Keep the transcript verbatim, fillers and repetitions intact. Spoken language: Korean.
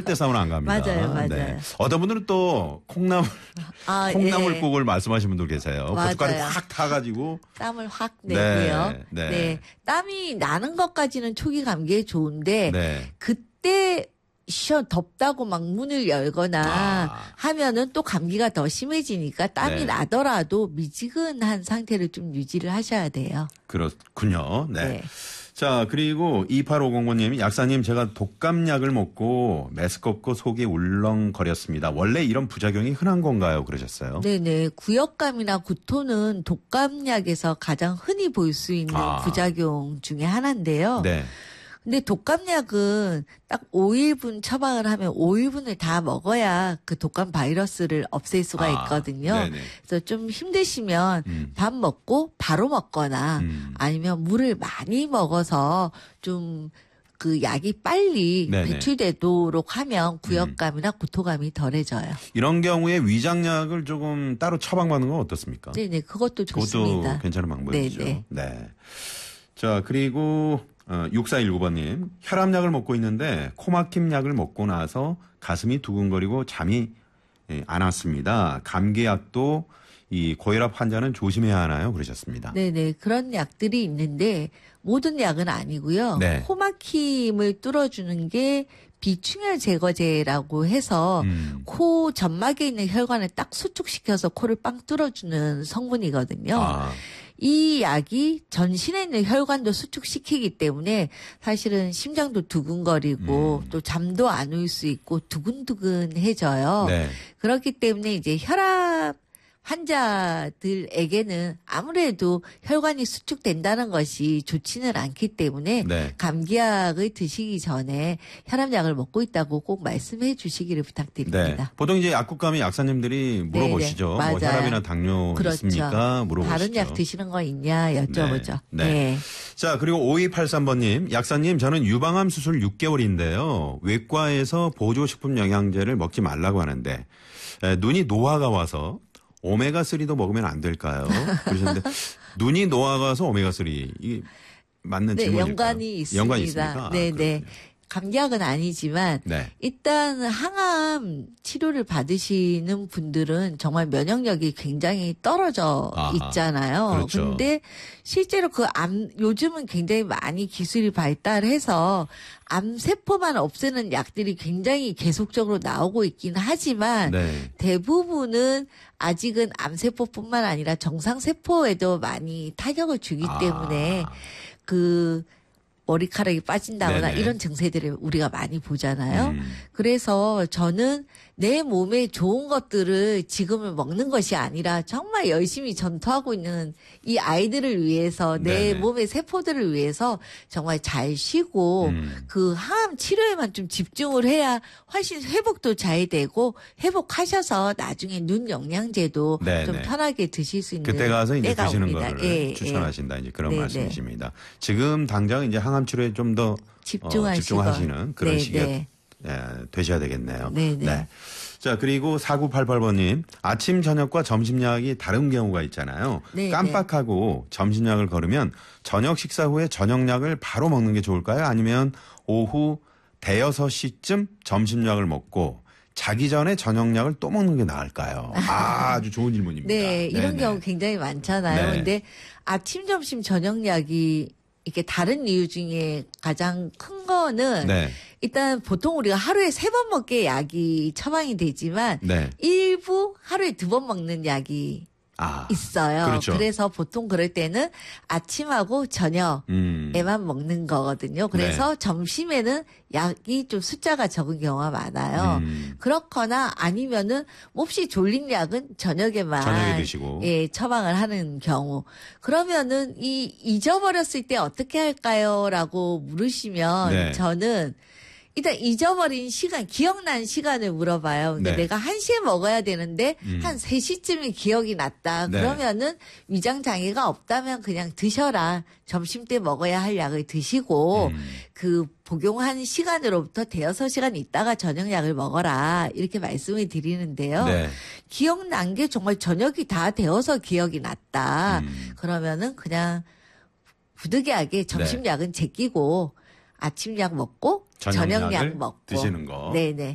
절대 사우나 안 갑니다. 맞아요, 맞아요. 네. 어떤 분들은 또 콩나물, 아, 콩나물국을 예. 말씀하시는 분들 계세요. 고춧가루 확 타가지고. 땀을 확 내고요. 네, 네. 네. 땀이 나는 것까지는 초기 감기에 좋은데, 네. 그때 시원 덥다고 막 문을 열거나 아. 하면은 또 감기가 더 심해지니까 땀이 네. 나더라도 미지근한 상태를 좀 유지를 하셔야 돼요. 그렇군요. 네. 네. 자, 그리고 이팔오공번님이 약사님 제가 독감약을 먹고 메스껍고 속이 울렁거렸습니다. 원래 이런 부작용이 흔한 건가요? 그러셨어요. 네네. 구역감이나 구토는 독감약에서 가장 흔히 볼 수 있는 아. 부작용 중에 하나인데요. 네. 근데 독감약은 딱 오 일분 처방을 하면 오 일분을 다 먹어야 그 독감 바이러스를 없앨 수가 아, 있거든요. 네네. 그래서 좀 힘드시면 음. 밥 먹고 바로 먹거나 음. 아니면 물을 많이 먹어서 좀 그 약이 빨리 네네. 배출되도록 하면 구역감이나 음. 구토감이 덜해져요. 이런 경우에 위장약을 조금 따로 처방받는 건 어떻습니까? 네네. 그것도 좋습니다. 그것도 괜찮은 방법이죠. 네네. 네. 자, 그리고 어, 육사일구번님 혈압약을 먹고 있는데 코막힘 약을 먹고 나서 가슴이 두근거리고 잠이 예, 안 왔습니다. 감기약도 이 고혈압 환자는 조심해야 하나요? 그러셨습니다. 네네. 그런 약들이 있는데 모든 약은 아니고요. 네. 코막힘을 뚫어주는 게 비충혈 제거제라고 해서 음. 코 점막에 있는 혈관을 딱 수축시켜서 코를 빵 뚫어주는 성분이거든요. 아. 이 약이 전신에 있는 혈관도 수축시키기 때문에 사실은 심장도 두근거리고 음. 또 잠도 안 올 수 있고 두근두근해져요. 네. 그렇기 때문에 이제 혈압 환자들에게는 아무래도 혈관이 수축된다는 것이 좋지는 않기 때문에 네. 감기약을 드시기 전에 혈압약을 먹고 있다고 꼭 말씀해 주시기를 부탁드립니다. 네. 보통 이제 약국 가면 약사님들이 물어보시죠. 뭐 혈압이나 당뇨 그렇죠. 있습니까? 물어보시죠. 다른 약 드시는 거 있냐 여쭤보죠. 네. 네. 네. 자, 그리고 오이팔삼번님 약사님 저는 유방암 수술 육 개월인데요. 외과에서 보조식품 영양제를 먹지 말라고 하는데 에, 눈이 노화가 와서 오메가삼도 먹으면 안 될까요? 그러셨는데 눈이 노화가서 오메가삼 이게 맞는 네, 질문일까요? 연관이 있습니다. 연관이 있습니까? 네네. 아, 감기약은 아니지만 네. 일단 항암 치료를 받으시는 분들은 정말 면역력이 굉장히 떨어져 아하, 있잖아요. 그렇죠. 근데 실제로 그 암 요즘은 굉장히 많이 기술이 발달해서 암세포만 없애는 약들이 굉장히 계속적으로 나오고 있긴 하지만 네. 대부분은 아직은 암세포뿐만 아니라 정상세포에도 많이 타격을 주기 아. 때문에 그 머리카락이 빠진다거나 네네. 이런 증세들을 우리가 많이 보잖아요. 음. 그래서 저는 내 몸에 좋은 것들을 지금은 먹는 것이 아니라 정말 열심히 전투하고 있는 이 아이들을 위해서 내 네네. 몸의 세포들을 위해서 정말 잘 쉬고 음. 그 항암 치료에만 좀 집중을 해야 훨씬 회복도 잘 되고 회복하셔서 나중에 눈 영양제도 네네. 좀 편하게 드실 수 있는 그때 가서 이제 때가 드시는 옵니다. 거를 예, 추천하신다 예. 이제 그런 네네. 말씀이십니다. 지금 당장 이제 항암 치료에 좀 더 어, 집중하시는 그런 네네. 시기가 예, 되셔야 되겠네요. 네네. 네. 자, 그리고 사구팔팔번님 아침, 저녁과 점심약이 다른 경우가 있잖아요. 네네. 깜빡하고 점심약을 걸으면 저녁 식사 후에 저녁약을 바로 먹는 게 좋을까요? 아니면 오후 대여섯 시쯤 점심약을 먹고 자기 전에 저녁약을 또 먹는 게 나을까요? 아, 아주 좋은 질문입니다. 네, 이런 네네. 경우 굉장히 많잖아요. 네. 근데 아침, 점심, 저녁약이 이렇게 다른 이유 중에 가장 큰 거는 네. 일단 보통 우리가 하루에 세 번 먹게 약이 처방이 되지만 네. 일부 하루에 두 번 먹는 약이 아, 있어요. 그렇죠. 그래서 보통 그럴 때는 아침하고 저녁에만 음. 먹는 거거든요. 그래서 네. 점심에는 약이 좀 숫자가 적은 경우가 많아요. 음. 그렇거나 아니면은 몹시 졸린 약은 저녁에만 저녁에 드시고 예, 처방을 하는 경우. 그러면은 이 잊어버렸을 때 어떻게 할까요?라고 물으시면 네. 저는 일단 잊어버린 시간, 기억난 시간을 물어봐요. 근데 네. 내가 한 시에 먹어야 되는데 음. 한 세 시쯤에 기억이 났다. 네. 그러면은 위장 장애가 없다면 그냥 드셔라. 점심 때 먹어야 할 약을 드시고 음. 그 복용한 시간으로부터 대여섯 시간 있다가 저녁약을 먹어라. 이렇게 말씀을 드리는데요. 네. 기억난 게 정말 저녁이 다 되어서 기억이 났다. 음. 그러면은 그냥 부득이하게 점심약은 네. 제끼고 아침약 먹고 저녁약 먹고 드시는 거. 네네.